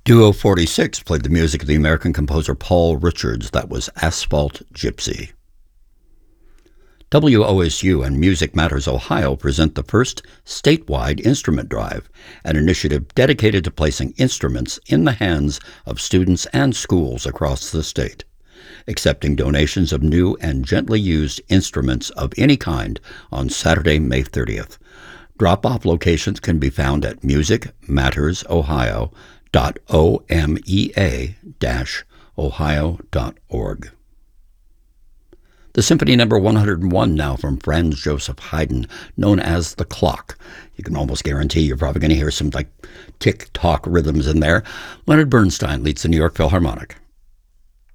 Duo 46 played the music of the American composer Paul Richards. That was Asphalt Gypsy. WOSU and Music Matters Ohio present the first statewide instrument drive, an initiative dedicated to placing instruments in the hands of students and schools across the state. Accepting donations of new and gently used instruments of any kind on Saturday, May 30th. Drop-off locations can be found at musicmattersohio.omea-ohio.org. The Symphony No. 101 now from Franz Joseph Haydn, known as The Clock. You can almost guarantee you're probably going to hear some tick-tock rhythms in there. Leonard Bernstein leads the New York Philharmonic.